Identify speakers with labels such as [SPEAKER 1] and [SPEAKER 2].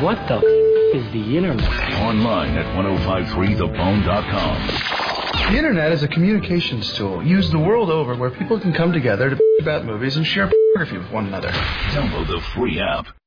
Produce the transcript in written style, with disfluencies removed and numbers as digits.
[SPEAKER 1] What the is the internet?
[SPEAKER 2] Online at 1053thebone.com.
[SPEAKER 3] The internet is a communications tool used the world over where people can come together to about movies and share photography with one another.
[SPEAKER 2] Download the free app.